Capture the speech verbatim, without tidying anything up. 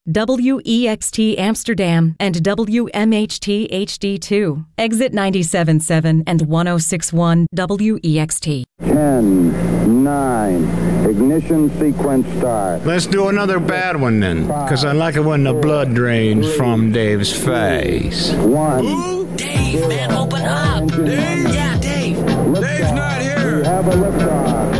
W E X T Amsterdam, and W M H T H D two. Exit ninety-seven point seven and ten sixty-one W E X T. ten, nine, ignition sequence start. Let's do another bad one then, because I like it when the blood drains from Dave's face. One. Ooh, Dave, man, open up. Dave? Yeah, Dave. Dave's not here. We have a liftoff.